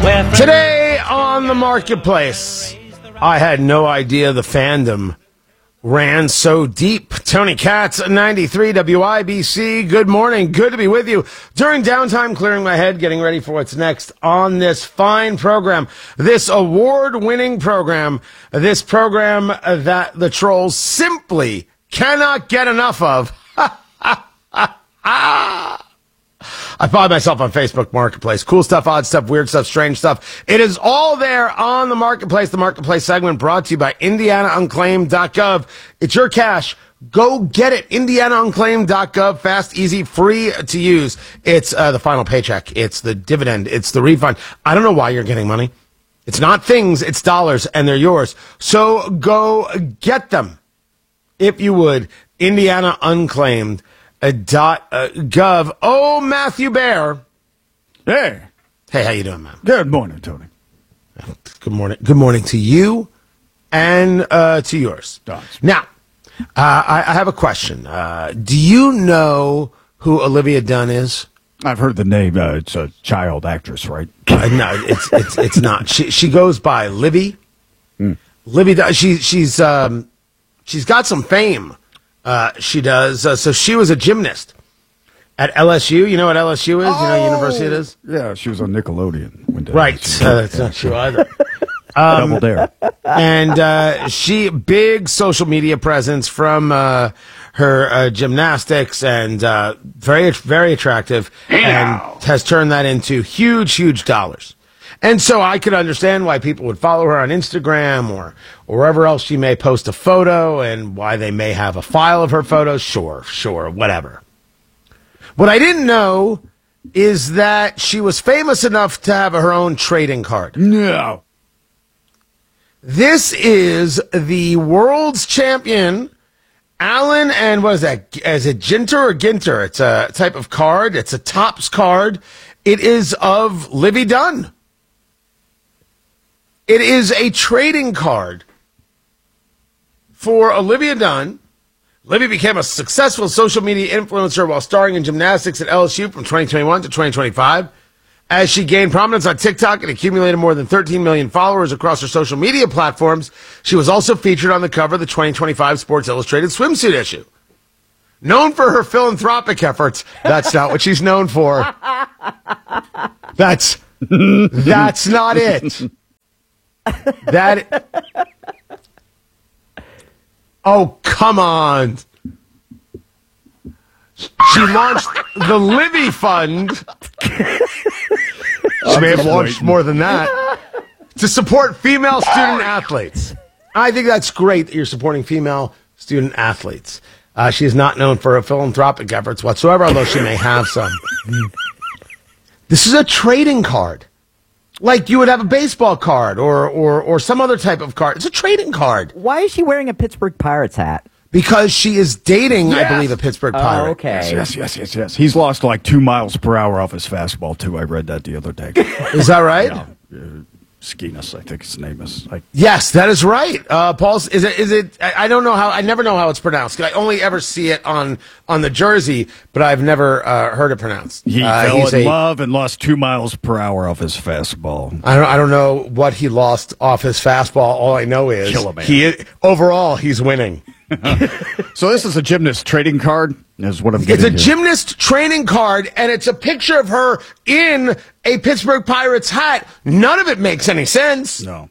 Today on the marketplace, I had no idea the fandom ran so deep. Tony Katz, 93 WIBC. Good morning. Good to be with you. During downtime, clearing my head, getting ready for what's next on this fine program, this award-winning program, this program that the trolls simply cannot get enough of. I find myself on Facebook Marketplace. Cool stuff, odd stuff, weird stuff, strange stuff. It is all there on the Marketplace. The Marketplace segment brought to you by IndianaUnclaimed.gov. It's your cash. Go get it. IndianaUnclaimed.gov. Fast, easy, free to use. It's the final paycheck. It's the dividend. It's the refund. I don't know why you're getting money. It's not things. It's dollars, and they're yours. So go get them. If you would, IndianaUnclaimed.gov. Oh, Matthew Bear. Hey, how you doing, man? good morning, Tony. Good morning. Good morning to you and to yours. Now, I have a question. Do you know who Olivia Dunn is? I've heard the name. It's a child actress, right? No, it's not. She goes by Libby. Libby Dunn. She's got some fame. She does. So she was a gymnast at LSU. You know what LSU is? You know university it is? Yeah, she was on Nickelodeon. Right. That's not true either. Double Dare. And she, big social media presence from her gymnastics, and very, very attractive, and has turned that into huge, huge dollars. And so I could understand why people would follow her on Instagram or wherever else she may post a photo, and why they may have a file of her photos. Sure, whatever. What I didn't know is that she was famous enough to have her own trading card. No. This is the world's champion, Allen, and what is that? Is it Ginter or Ginter? It's a type of card. It's a Topps card. It is of Libby Dunn. It is a trading card for Olivia Dunn. Libby became a successful social media influencer while starring in gymnastics at LSU from 2021 to 2025. As she gained prominence on TikTok and accumulated more than 13 million followers across her social media platforms, she was also featured on the cover of the 2025 Sports Illustrated swimsuit issue. Known for her philanthropic efforts, that's not what she's known for. That's not it. Oh, come on. She launched the Libby Fund. She may have launched more than that. To support female student athletes. I think that's great that you're supporting female student athletes. She is not known for her philanthropic efforts whatsoever, although she may have some. This is a trading card. Like you would have a baseball card or some other type of card. It's a trading card. Why is she wearing a Pittsburgh Pirates hat? Because she is dating, I believe, a Pittsburgh Pirate. Oh, okay. Yes. He's lost like 2 miles per hour off his fastball, too. I read that the other day. Is that right? Yeah. Skenes, I think his name is. Yes, that is right. Paul's, is it, I don't know how, I never know how it's pronounced. I only ever see it on the jersey, but I've never heard it pronounced. He fell in love and lost 2 miles per hour off his fastball. I don't know what he lost off his fastball. All I know is overall he's winning. So this is a gymnast trading card, is what I'm getting. It's a gymnast trading card, and it's a picture of her in a Pittsburgh Pirates hat. None of it makes any sense. No.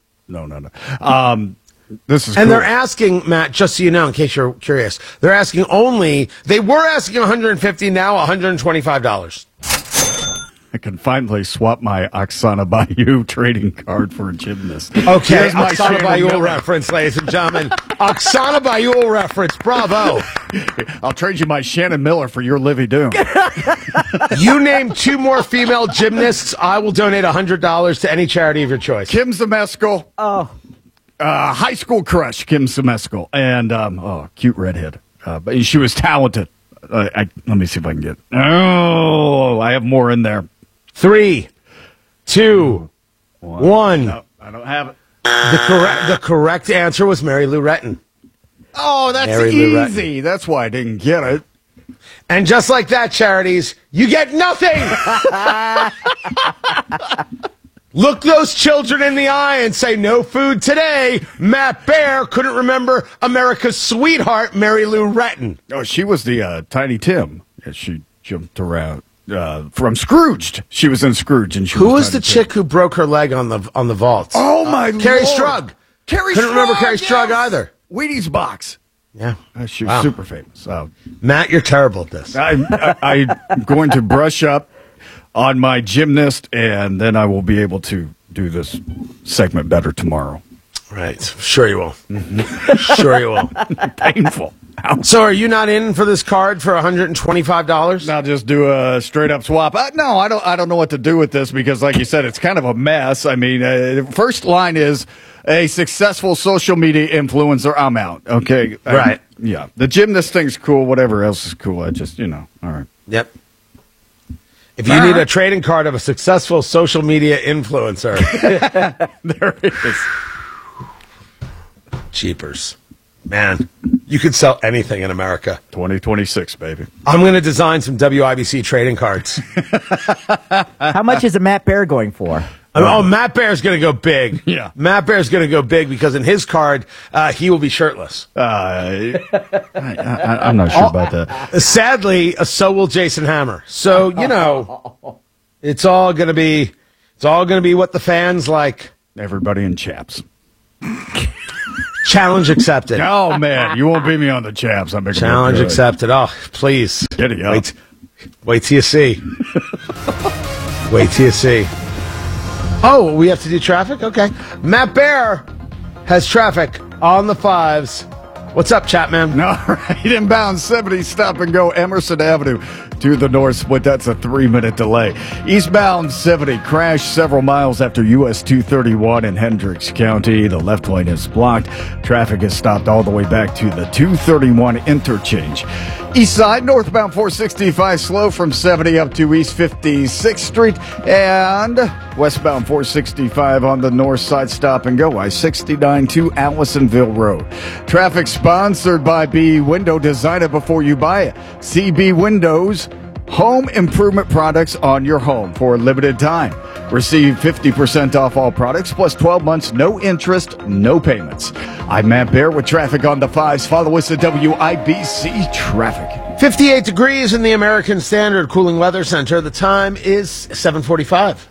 This is and cool. They're asking, Matt, just so you know, in case you're curious, they were asking $150, now $125. I can finally swap my Oksana Bayou trading card for a gymnast. Okay, Oksana Bayou reference, ladies and gentlemen. Oksana Bayou reference, bravo. I'll trade you my Shannon Miller for your Livy Doom. You name 2 more female gymnasts, I will donate $100 to any charity of your choice. Kim Zmeskal. Oh. High school crush, Kim Zmeskal. And, cute redhead. But she was talented. Let me see if I can get. Oh, I have more in there. 3, 2, 1. No, I don't have it. The correct answer was Mary Lou Retton. Oh, that's easy. That's why I didn't get it. And just like that, charities, you get nothing. Look those children in the eye and say, no food today. Matt Baer couldn't remember America's sweetheart, Mary Lou Retton. Oh, she was the Tiny Tim. Yeah, she jumped around from Scrooged. She was in Scrooge. And who was the chick who broke her leg on the vault? Oh, my Lord. Carrie Strug. Couldn't remember Carrie Strug either. Wheaties Box. Yeah. She was super famous. Matt, you're terrible at this. I'm going to brush up on my gymnast, and then I will be able to do this segment better tomorrow. Right. Sure you will. Sure you will. Painful. Ouch. So are you not in for this card for $125? I'll just do a straight-up swap. No, I don't know what to do with this because, like you said, it's kind of a mess. I mean, the first line is a successful social media influencer. I'm out. Okay. Right. Yeah. The gymnast thing's cool. Whatever else is cool. I just, all right. Yep. If you need a trading card of a successful social media influencer, there it is. Jeepers. Man, you could sell anything in America. 2026, baby. I'm going to design some WIBC trading cards. How much is a Matt Baer going for? Oh, Matt Baer's going to go big. Yeah. Matt Baer's going to go big because in his card, he will be shirtless. I'm not sure about that. Sadly, so will Jason Hammer. So, it's all going to be what the fans like. Everybody in chaps. Challenge accepted. Oh, man, you won't beat me on the chaps. I'm Challenge accepted. Oh, please. Giddy up. Wait till you see. Wait till you see. Oh, we have to do traffic? Okay. Matt Baer has traffic on the 5s. What's up, Chapman? All right, inbound 70, stop and go Emerson Avenue to the north split. That's a 3-minute delay. Eastbound 70 crashed several miles after US 231 in Hendricks County. The left lane is blocked. Traffic is stopped all the way back to the 231 interchange. East side, northbound 465 slow from 70 up to East 56th Street, and westbound 465 on the north side, stop and go I-69 to Allisonville Road. Traffic sponsored by B Window. Design it before you buy it. CB Windows, home improvement products on your home for a limited time. Receive 50% off all products plus 12 months, no interest, no payments. I'm Matt Baer with traffic on the 5s. Follow us at WIBC Traffic. 58 degrees in the American Standard Cooling Weather Center. The time is 7:45.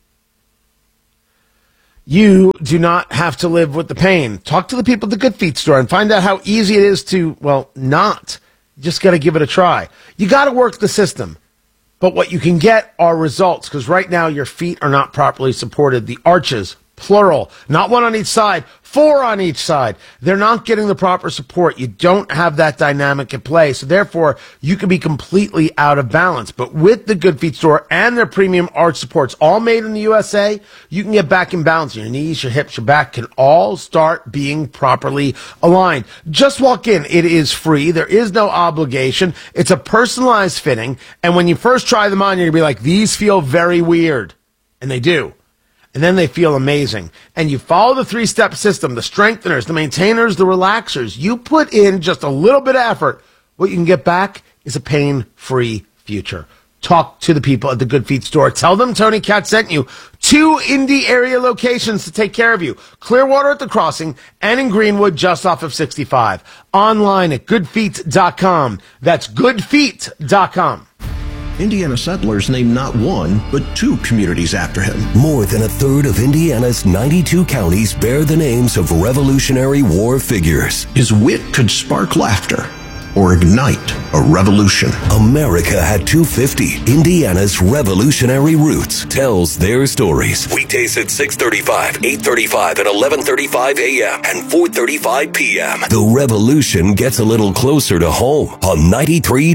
You do not have to live with the pain. Talk to the people at the Good Feet store and find out how easy it is to, not. You just got to give it a try. You got to work the system. But what you can get are results, because right now your feet are not properly supported. The arches, plural, not one on each side, 4 on each side. They're not getting the proper support. You don't have that dynamic at play. So therefore, you can be completely out of balance. But with the Good Feet store and their premium arch supports, all made in the USA, you can get back in balance. Your knees, your hips, your back can all start being properly aligned. Just walk in. It is free. There is no obligation. It's a personalized fitting. And when you first try them on, you're going to be like, these feel very weird. And they do. And then they feel amazing. And you follow the 3-step system, the strengtheners, the maintainers, the relaxers. You put in just a little bit of effort. What you can get back is a pain-free future. Talk to the people at the Good Feet store. Tell them Tony Katz sent you. 2 Indy area locations to take care of you. Clearwater at the Crossing and in Greenwood just off of 65. Online at goodfeet.com. That's goodfeet.com. Indiana settlers named not one, but 2 communities after him. More than a third of Indiana's 92 counties bear the names of Revolutionary War figures. His wit could spark laughter or ignite a revolution. America at 250, Indiana's Revolutionary Roots, tells their stories. Weekdays at 6:35, 8:35, and 11:35 a.m. and 4:35 p.m. The revolution gets a little closer to home on 93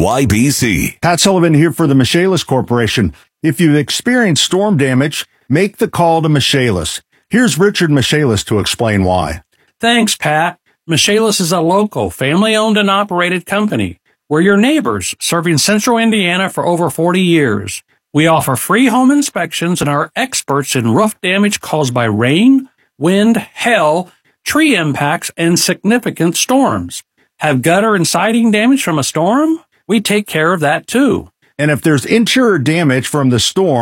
WIBC. Pat Sullivan here for the Michaelis Corporation. If you've experienced storm damage, make the call to Michaelis. Here's Richard Michaelis to explain why. Thanks, Pat. Michaelis is a local, family-owned and operated company. We're your neighbors, serving central Indiana for over 40 years. We offer free home inspections and are experts in roof damage caused by rain, wind, hail, tree impacts, and significant storms. Have gutter and siding damage from a storm? We take care of that too. And if there's interior damage from the storm,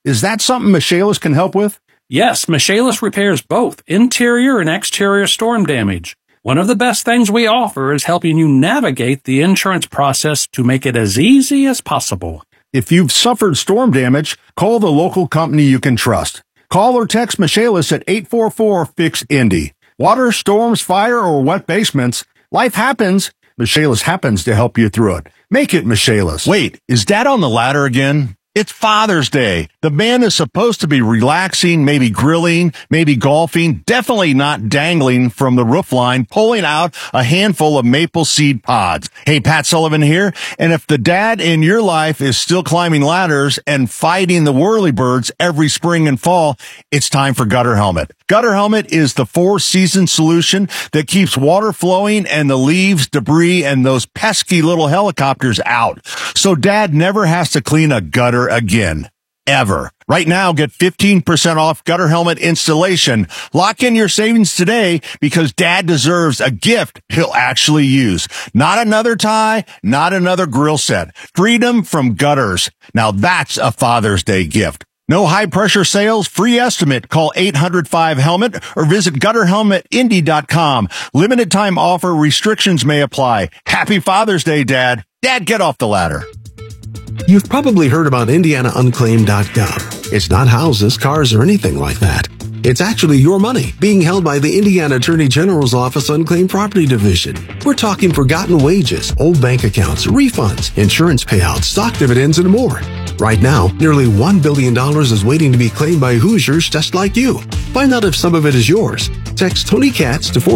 Is that something Michaelis can help with? Yes, Michaelis repairs both interior and exterior storm damage. One of the best things we offer is helping you navigate the insurance process to make it as easy as possible. If you've suffered storm damage, call the local company you can trust. Call or text Michaelis at 844-FIX-INDY. Water, storms, fire, or wet basements, life happens. Michaelis happens to help you through it. Make it Michaelis. Wait, is Dad on the ladder again? It's Father's Day. The man is supposed to be relaxing, maybe grilling, maybe golfing, definitely not dangling from the roofline, pulling out a handful of maple seed pods. Hey, Pat Sullivan here. And if the dad in your life is still climbing ladders and fighting the whirlybirds every spring and fall, it's time for Gutter Helmet. Gutter Helmet is the 4-season solution that keeps water flowing and the leaves, debris, and those pesky little helicopters out. So Dad never has to clean a gutter again. Ever. Right now, get 15% off Gutter Helmet installation. Lock in your savings today because Dad deserves a gift he'll actually use. Not another tie, not another grill set. Freedom from gutters. Now that's a Father's Day gift. No high-pressure sales, free estimate. Call 800-5-HELMET or visit GutterHelmetIndy.com. Limited time offer, restrictions may apply. Happy Father's Day, Dad. Dad, get off the ladder. You've probably heard about IndianaUnclaimed.gov. It's not houses, cars, or anything like that. It's actually your money being held by the Indiana Attorney General's Office Unclaimed Property Division. We're talking forgotten wages, old bank accounts, refunds, insurance payouts, stock dividends, and more. Right now, nearly $1 billion is waiting to be claimed by Hoosiers just like you. Find out if some of it is yours. Text Tony Katz to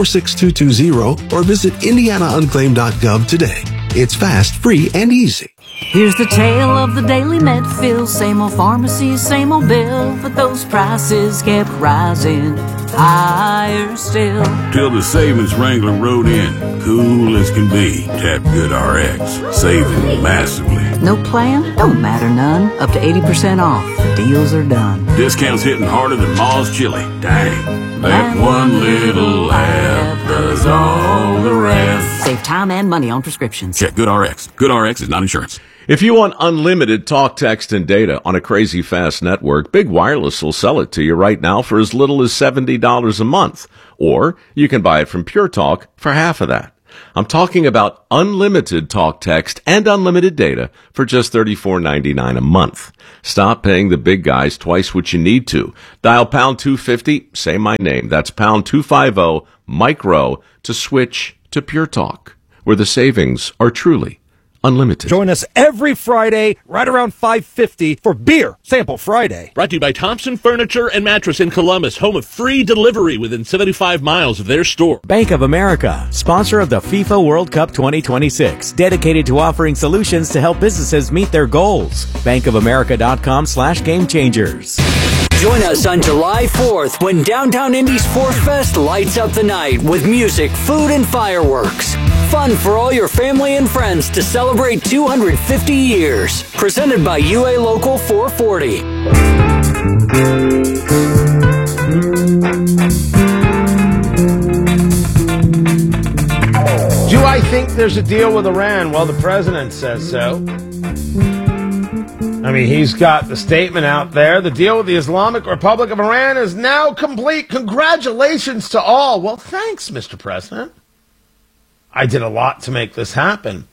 46220 or visit IndianaUnclaimed.gov today. It's fast, free, and easy. Here's the tale of the daily Medfill. Same old pharmacy, same old bill, but those prices kept rising higher still. Till the savings wrangler rode in, cool as can be. Tap Good RX, saving massively. No plan? Don't matter none. Up to 80% off. The deals are done. Discounts hitting harder than Ma's chili. Dang. That one little app does all the rest. Save time and money on prescriptions. Check Good RX. Good RX is not insurance. If you want unlimited talk, text, and data on a crazy fast network, Big Wireless will sell it to you right now for as little as $70 a month. Or you can buy it from Pure Talk for half of that. I'm talking about unlimited talk, text, and unlimited data for just $34.99 a month. Stop paying the big guys twice what you need to. Dial pound 250, say my name. That's pound 250 micro to switch to Pure Talk, where the savings are truly unlimited. Join us every Friday right around 5:50 for Beer Sample Friday. Brought to you by Thompson Furniture and Mattress in Columbus, home of free delivery within 75 miles of their store. Bank of America, sponsor of the FIFA World Cup 2026, dedicated to offering solutions to help businesses meet their goals. bankofamerica.com/gamechangers. Join us on July 4th when Downtown Indy's Force Fest lights up the night with music, food, and fireworks. Fun for all your family and friends to celebrate 250 years. Presented by UA Local 440. Do I think there's a deal with Iran? Well, the president says so. I mean, he's got the statement out there. The deal with the Islamic Republic of Iran is now complete. Congratulations to all. Well, thanks, Mr. President. I did a lot to make this happen.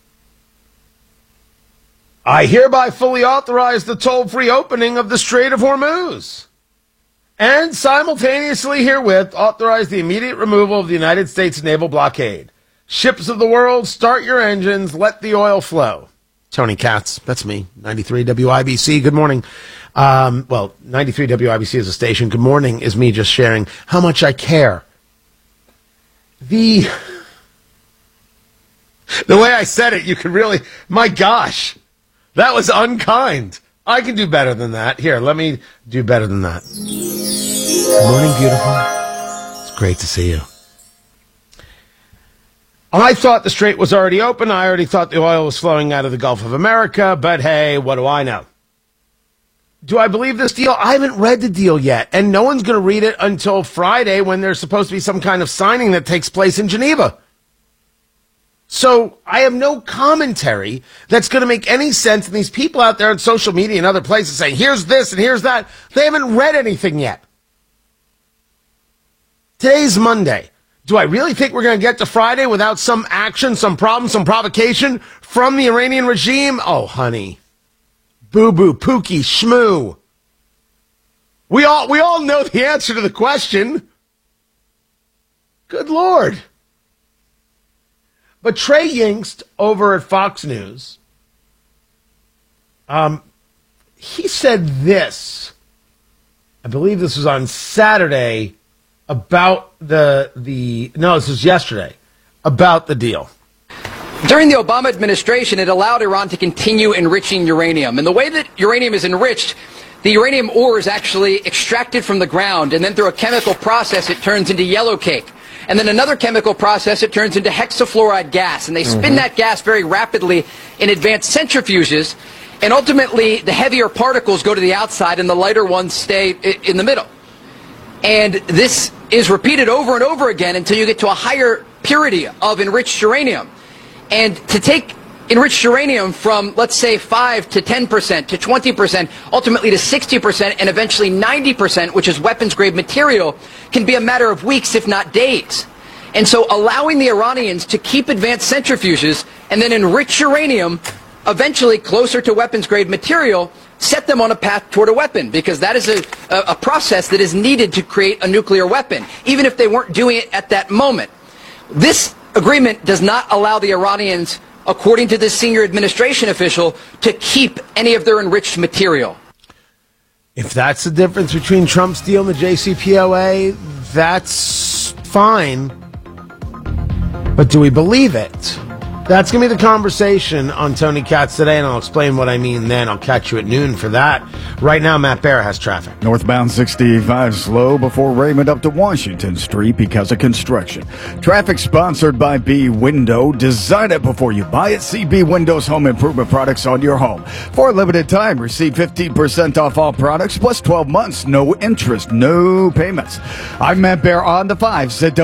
I hereby fully authorize the toll-free opening of the Strait of Hormuz. And simultaneously herewith authorize the immediate removal of the United States naval blockade. Ships of the world, start your engines. Let the oil flow. Tony Katz, that's me, 93 WIBC. Good morning. 93 WIBC is a station. Good morning is me just sharing how much I care. The way I said it, you could really, my gosh, that was unkind. I can do better than that. Here, let me do better than that. Good morning, beautiful. It's great to see you. I thought the strait was already open. I already thought the oil was flowing out of the Gulf of America, but hey, what do I know? Do I believe this deal? I haven't read the deal yet, and no one's going to read it until Friday when there's supposed to be some kind of signing that takes place in Geneva. So I have no commentary that's going to make any sense. And these people out there on social media and other places saying, here's this and here's that, they haven't read anything yet. Today's Monday. Do I really think we're going to get to Friday without some action, some problem, some provocation from the Iranian regime? Oh, honey. Boo-boo, pookie, shmoo. We all know the answer to the question. Good Lord. But Trey Yingst over at Fox News, he said this, I believe this was on Saturday, about this was yesterday, about the deal. During the Obama administration, it allowed Iran to continue enriching uranium. And the way that uranium is enriched, the uranium ore is actually extracted from the ground, and then through a chemical process, it turns into yellow cake. And then another chemical process, it turns into hexafluoride gas. And they spin that gas very rapidly in advanced centrifuges. And ultimately, the heavier particles go to the outside and the lighter ones stay in the middle. And this is repeated over and over again until you get to a higher purity of enriched uranium. And to take enriched uranium from, let's say, 5 to 10% to 20%, ultimately to 60%, and eventually 90%, which is weapons-grade material, can be a matter of weeks, if not days. And so allowing the Iranians to keep advanced centrifuges and then enrich uranium, eventually closer to weapons-grade material, set them on a path toward a weapon, because that is a process that is needed to create a nuclear weapon, even if they weren't doing it at that moment. This agreement does not allow the Iranians, according to this senior administration official, to keep any of their enriched material. If that's the difference between Trump's deal and the JCPOA, that's fine. But do we believe it? That's going to be the conversation on Tony Katz today, and I'll explain what I mean then. I'll catch you at noon for that. Right now, Matt Bear has traffic. Northbound 65 slow before Raymond up to Washington Street because of construction. Traffic sponsored by B Window. Design it before you buy it. See B Window's home improvement products on your home. For a limited time, receive 15% off all products, plus 12 months, no interest, no payments. I'm Matt Bear on the 5s at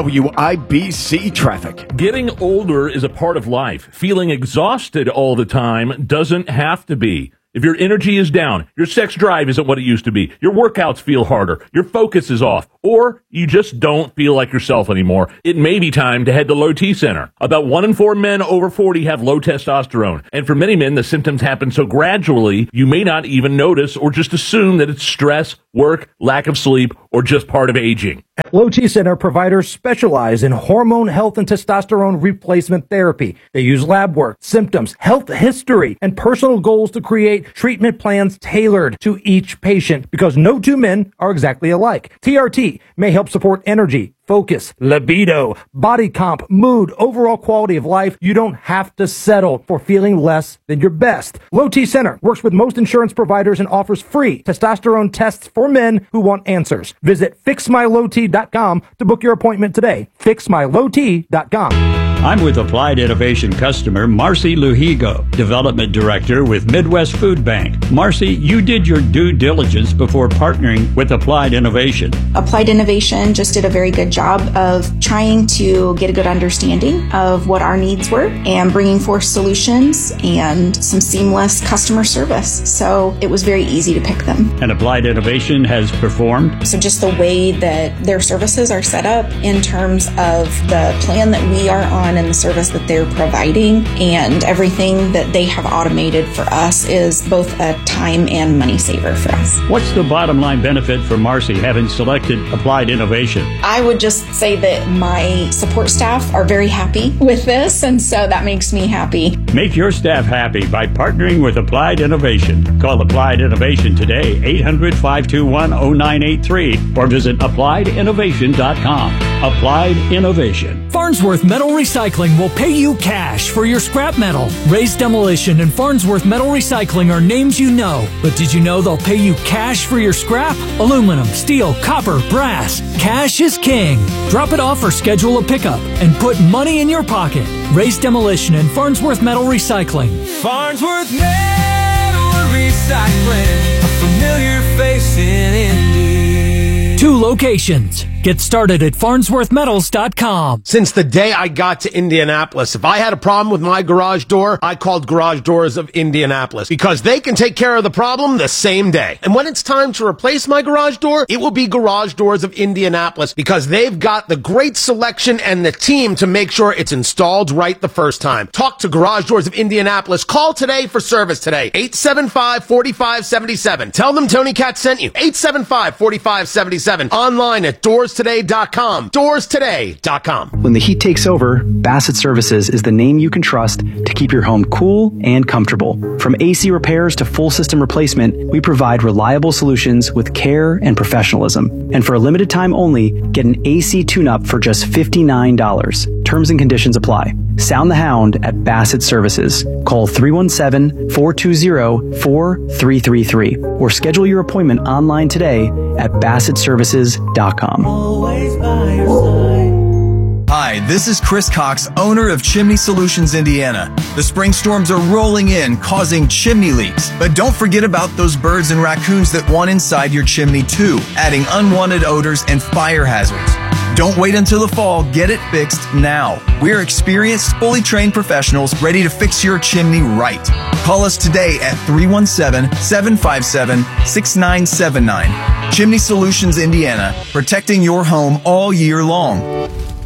WIBC Traffic. Getting older is a part of life. Feeling exhausted all the time doesn't have to be. If your energy is down, your sex drive isn't what it used to be, your workouts feel harder, your focus is off, or you just don't feel like yourself anymore, it may be time to head to Low T Center. About 1 in 4 men over 40 have low testosterone, and for many men, the symptoms happen so gradually, you may not even notice or just assume that it's stress, work, lack of sleep, or just part of aging. At Low T Center, providers specialize in hormone health and testosterone replacement therapy. They use lab work, symptoms, health history, and personal goals to create treatment plans tailored to each patient, because no two men are exactly alike. TRT may help support energy, focus, libido, body comp, mood, overall quality of life. You don't have to settle for feeling less than your best. Low T Center works with most insurance providers and offers free testosterone tests for men who want answers. Visit fixmylowt.com to book your appointment today. Fixmylowt.com. I'm with Applied Innovation customer Marcy Luhigo, Development Director with Midwest Food Bank. Marcy, you did your due diligence before partnering with Applied Innovation. Applied Innovation just did a very good job of trying to get a good understanding of what our needs were and bringing forth solutions and some seamless customer service. So it was very easy to pick them. And Applied Innovation has performed? So just the way that their services are set up in terms of the plan that we are on and the service that they're providing, and everything that they have automated for us is both a time and money saver for us. What's the bottom line benefit for Marcy having selected Applied Innovation? I would just say that my support staff are very happy with this, and so that makes me happy. Make your staff happy by partnering with Applied Innovation. Call Applied Innovation today, 800-521-0983, or visit appliedinnovation.com. Applied Innovation. Farnsworth Metal Recycling will pay you cash for your scrap metal. Raised Demolition and Farnsworth Metal Recycling are names you know, but did you know they'll pay you cash for your scrap? Aluminum, steel, copper, brass. Cash is king. Drop it off or schedule a pickup and put money in your pocket. Raised Demolition and Farnsworth Metal Recycling. Farnsworth Metal Recycling, a familiar face in Indy. 2 locations. Get started at farnsworthmetals.com. Since the day I got to Indianapolis, if I had a problem with my garage door, I called Garage Doors of Indianapolis because they can take care of the problem the same day. And when it's time to replace my garage door, it will be Garage Doors of Indianapolis because they've got the great selection and the team to make sure it's installed right the first time. Talk to Garage Doors of Indianapolis. Call today for service today. 875-4577. Tell them Tony Katz sent you. 875-4577. Online at doorstoday.com. Doorstoday.com. When the heat takes over, Bassett Services is the name you can trust to keep your home cool and comfortable. From AC repairs to full system replacement, we provide reliable solutions with care and professionalism. And for a limited time only, get an AC tune-up for just $59. Terms and conditions apply. Sound the Hound at Bassett Services. Call 317-420-4333 or schedule your appointment online today at BassettServices.com. Hi, this is Chris Cox, owner of Chimney Solutions Indiana. The spring storms are rolling in, causing chimney leaks. But don't forget about those birds and raccoons that want inside your chimney too, adding unwanted odors and fire hazards. Don't wait until the fall. Get it fixed now. We're experienced, fully trained professionals ready to fix your chimney right. Call us today at 317-757-6979. Chimney Solutions Indiana, protecting your home all year long.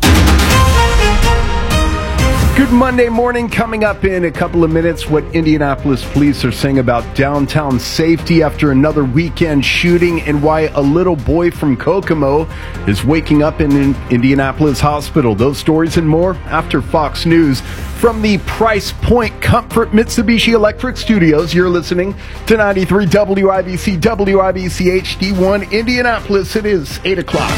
Good Monday morning. Coming up in a couple of minutes, what Indianapolis police are saying about downtown safety after another weekend shooting and why a little boy from Kokomo is waking up in an Indianapolis hospital. Those stories and more after Fox News. From the Price Point Comfort Mitsubishi Electric Studios, you're listening to 93 WIBC, WIBC HD1 Indianapolis. It is 8 o'clock.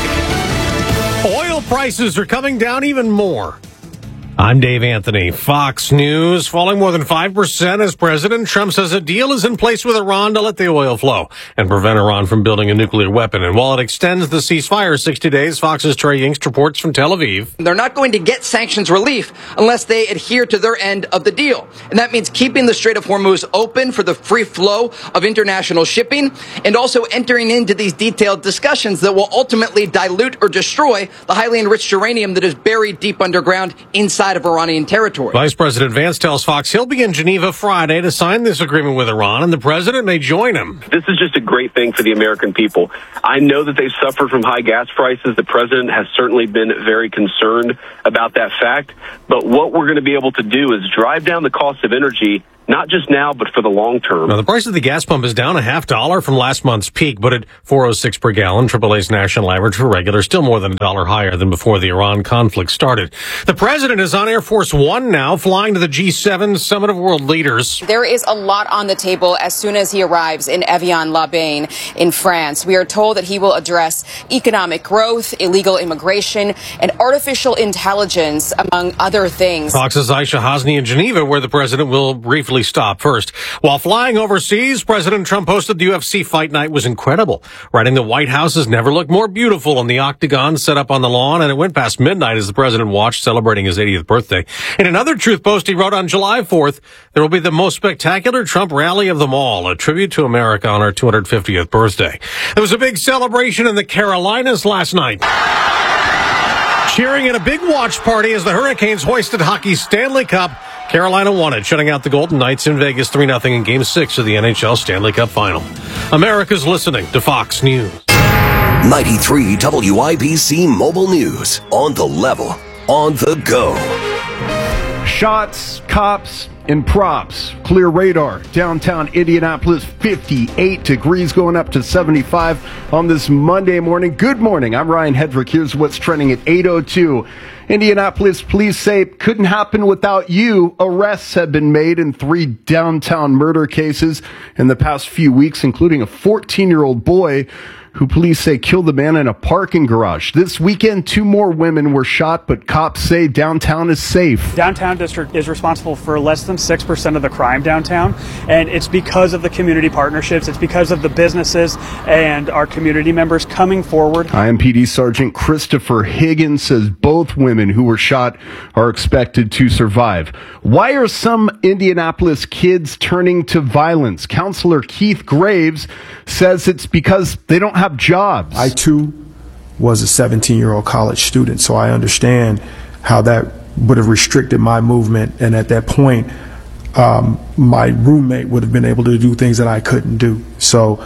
Oil prices are coming down even more. I'm Dave Anthony. Fox News falling more than 5% as President Trump says a deal is in place with Iran to let the oil flow and prevent Iran from building a nuclear weapon. And while it extends the ceasefire 60 days, Fox's Trey Yingst reports from Tel Aviv. They're not going to get sanctions relief unless they adhere to their end of the deal. And that means keeping the Strait of Hormuz open for the free flow of international shipping and also entering into these detailed discussions that will ultimately dilute or destroy the highly enriched uranium that is buried deep underground inside of Iranian territory. Vice President Vance tells Fox he'll be in Geneva Friday to sign this agreement with Iran, and the president may join him. This is just a great thing for the American people. I know that they've suffered from high gas prices. The president has certainly been very concerned about that fact. But what we're going to be able to do is drive down the cost of energy, not just now, but for the long term. Now, the price of the gas pump is down $0.50 from last month's peak, but at $4.06 per gallon. AAA's national average for regular still more than $1 higher than before the Iran conflict started. The president is on Air Force One now, flying to the G7 Summit of World Leaders. There is a lot on the table as soon as he arrives in Evian-les-Bains in France. We are told that he will address economic growth, illegal immigration, and artificial intelligence, among other things. Fox's Aisha Hasni in Geneva, where the president will briefly stop first. While flying overseas, President Trump posted the UFC fight night was incredible, writing the White House has never looked more beautiful in the octagon set up on the lawn, and it went past midnight as the president watched, celebrating his 80th birthday. In another truth post he wrote on July 4th, there will be the most spectacular Trump rally of them all, a tribute to America on our 250th birthday. There was a big celebration in the Carolinas last night. Cheering at a big watch party as the Hurricanes hoisted hockey's Stanley Cup. Carolina won it, shutting out the Golden Knights in Vegas 3-0 in Game 6 of the NHL Stanley Cup Final. America's listening to Fox News. 93 WIBC Mobile News. On the level, on the go. Shots, cops, and props. Clear radar. Downtown Indianapolis, 58 degrees, going up to 75 on this Monday morning. Good morning. I'm Ryan Hedrick. Here's what's trending at 8:02. Indianapolis police say couldn't happen without you. Arrests have been made in 3 downtown murder cases in the past few weeks, including a 14-year-old boy who police say killed a man in a parking garage. This weekend, 2 more women were shot, but cops say downtown is safe. Downtown district is responsible for less than 6% of the crime downtown, and it's because of the community partnerships. It's because of the businesses and our community members coming forward. IMPD Sergeant Christopher Higgins says both women who were shot are expected to survive. Why are some Indianapolis kids turning to violence? Counselor Keith Graves says it's because they don't have jobs. I, too, was a 17-year-old college student. So I understand how that would have restricted my movement. And at that point, my roommate would have been able to do things that I couldn't do. So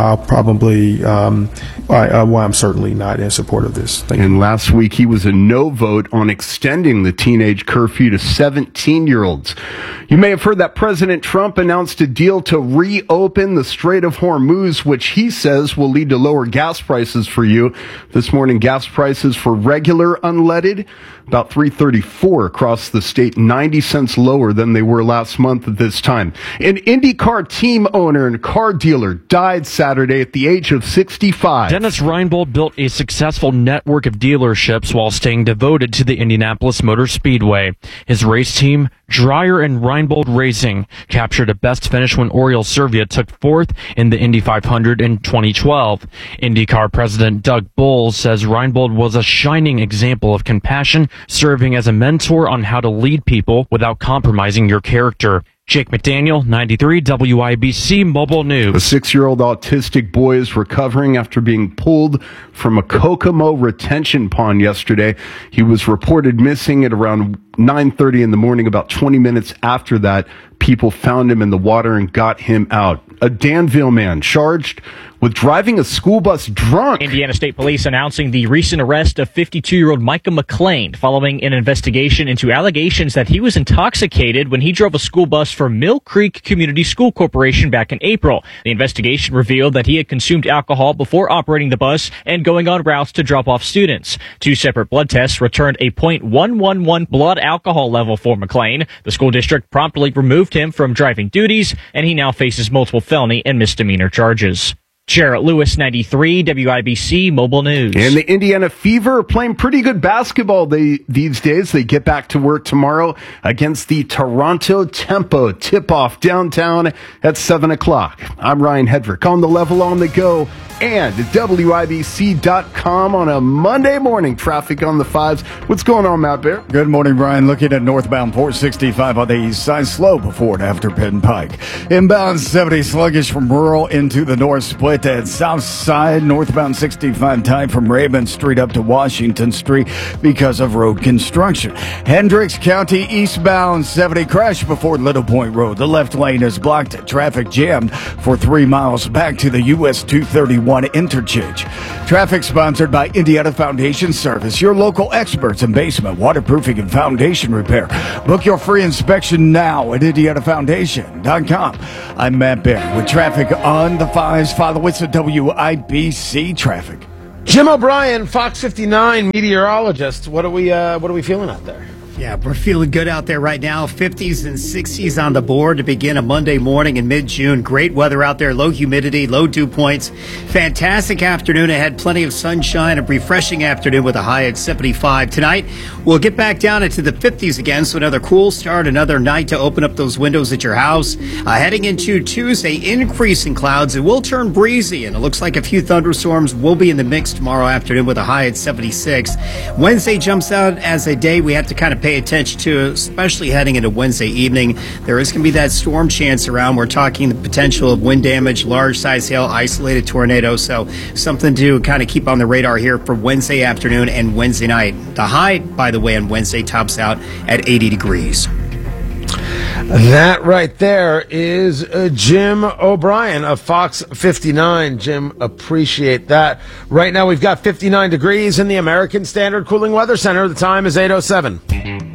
I'm certainly not in support of this. And last week, he was a no vote on extending the teenage curfew to 17-year-olds. You may have heard that President Trump announced a deal to reopen the Strait of Hormuz, which he says will lead to lower gas prices for you. This morning, gas prices for regular unleaded, about $3.34 across the state, 90 cents lower than they were last month at this time. An IndyCar team owner and car dealer died Saturday at the age of 65. Dennis Reinbold built a successful network of dealerships while staying devoted to the Indianapolis Motor Speedway. His race team, Dreyer and Reinbold Racing, captured a best finish when Oriol Servia took fourth in the Indy 500 in 2012. IndyCar president Doug Boles says Reinbold was a shining example of compassion, serving as a mentor on how to lead people without compromising your character. Jake McDaniel, 93 WIBC Mobile News. A 6-year-old autistic boy is recovering after being pulled from a Kokomo retention pond yesterday. He was reported missing at around 9:30 in the morning. About 20 minutes after that, people found him in the water and got him out. A Danville man charged with driving a school bus drunk. Indiana State Police announcing the recent arrest of 52-year-old Micah McLean following an investigation into allegations that he was intoxicated when he drove a school bus for Mill Creek Community School Corporation back in April. The investigation revealed that he had consumed alcohol before operating the bus and going on routes to drop off students. 2 separate blood tests returned a .111 blood alcohol level for McLean. The school district promptly removed him from driving duties, and he now faces multiple felony and misdemeanor charges. Jarrett Lewis, 93 WIBC Mobile News. And the Indiana Fever are playing pretty good basketball these days. They get back to work tomorrow against the Toronto Tempo. Tip-off downtown at 7 o'clock. I'm Ryan Hedrick on The Level on the Go and WIBC.com on a Monday morning. Traffic on the 5s. What's going on, Matt Bear? Good morning, Brian. Looking at northbound 465 on the east side, slow before and after Penn Pike. Inbound 70 sluggish from rural into the north split at south side. Northbound 65 tight from Raven Street up to Washington Street because of road construction. Hendricks County eastbound 70 crash before Little Point Road. The left lane is blocked. Traffic jammed for 3 miles back to the US 231 interchange. Traffic sponsored by Indiana Foundation Service, your local experts in basement waterproofing and foundation repair. Book your free inspection now at IndianaFoundation.com. I'm Matt Bear with traffic on the 5s. Follow us at WIBC Traffic. Jim O'Brien, Fox 59 meteorologist. What are we feeling out there? Yeah, we're feeling good out there right now. 50s and 60s on the board to begin a Monday morning in mid-June. Great weather out there, low humidity, low dew points. Fantastic afternoon ahead, plenty of sunshine, a refreshing afternoon with a high at 75. Tonight, we'll get back down into the 50s again, so another cool start, another night to open up those windows at your house. Heading into Tuesday, increasing clouds. It will turn breezy, and it looks like a few thunderstorms will be in the mix tomorrow afternoon with a high at 76. Wednesday jumps out as a day we have to kind of pay attention to, especially heading into Wednesday evening. There is going to be that storm chance around. We're talking the potential of wind damage, large size hail, isolated tornadoes. So something to kind of keep on the radar here for Wednesday afternoon and Wednesday night. The high, by the way, on Wednesday tops out at 80 degrees. That right there is Jim O'Brien of Fox 59. Jim, appreciate that. Right now we've got 59 degrees in the American Standard Cooling Weather Center. The time is 8:07.